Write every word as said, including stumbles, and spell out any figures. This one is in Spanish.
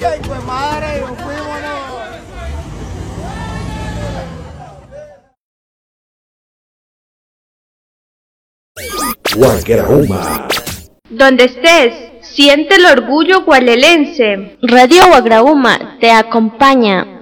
¡Ay, pues madre! ¡Nos fuimos! Guagrauma. Donde estés, siente el orgullo gualelense. Radio Guagrauma te acompaña.